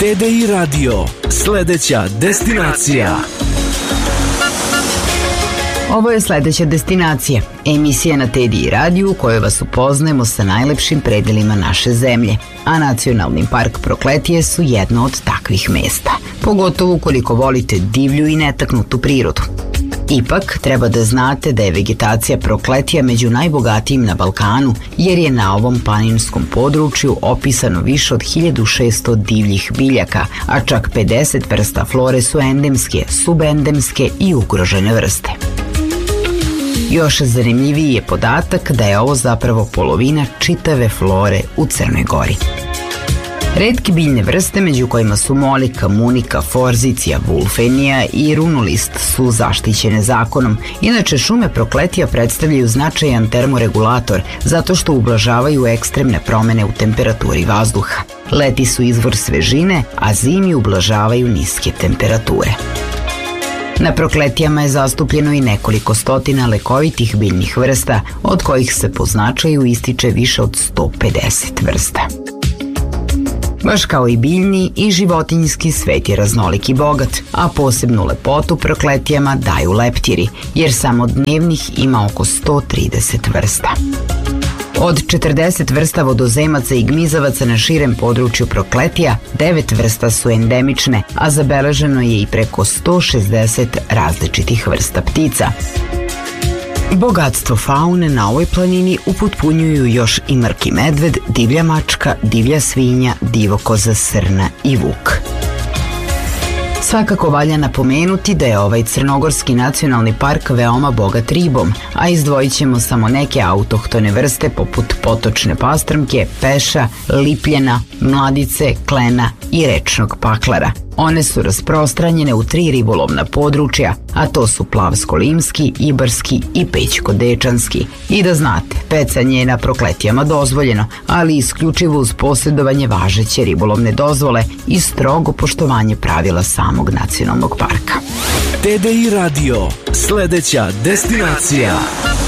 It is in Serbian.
TDI Radio, sledeća destinacija. Ovo je sledeća destinacija, emisija na TDI radiju u kojoj vas upoznajemo sa najlepšim predelima naše zemlje, a Nacionalni park Prokletije su jedno od takvih mesta, pogotovo ukoliko volite divlju i netaknutu prirodu. Ipak, treba da znate da je vegetacija Prokletija među najbogatijim na Balkanu, jer je na ovom planinskom području opisano više od 1600 divljih biljaka, a čak 50 vrsta flore su endemske, subendemske i ugrožene vrste. Još zanimljiviji je podatak da je ovo zapravo polovina čitave flore u Crnoj Gori. Retke biljne vrste, među kojima su molika, munika, forzicija, vulfenija i runolist, su zaštićene zakonom. Inače, šume Prokletija predstavljaju značajan termoregulator zato što ublažavaju ekstremne promene u temperaturi vazduha. Leti su izvor svežine, a zimi ublažavaju niske temperature. Na Prokletijama je zastupljeno i nekoliko stotina lekovitih biljnih vrsta, od kojih se po značaju ističe više od 150 vrsta. Baš kao i biljni i životinjski svet je raznolik i bogat, a posebnu lepotu Prokletijama daju leptiri, jer samo dnevnih ima oko 130 vrsta. Od 40 vrsta vodozemaca i gmizavaca na širem području Prokletija, 9 vrsta su endemične, a zabeleženo je i preko 160 različitih vrsta ptica. Bogatstvo faune na ovoj planini upotpunjuju još i mrki medved, divlja mačka, divlja svinja, divokoza, srna i vuk. Svakako valja napomenuti da je ovaj Crnogorski nacionalni park veoma bogat ribom, a izdvojit ćemo samo neke autohtone vrste poput potočne pastrmke, peša, lipljena, mladice, klena i rečnog paklara. One su rasprostranjene u 3 ribolovna područja, a to su Plavsko-Limski, Ibarski i Pećko-Dečanski. I da znate, pecanje je na Prokletijama dozvoljeno, ali isključivo uz posjedovanje važeće ribolovne dozvole i strogo poštovanje pravila samog nacionalnog parka. TDI Radio, sledeća destinacija.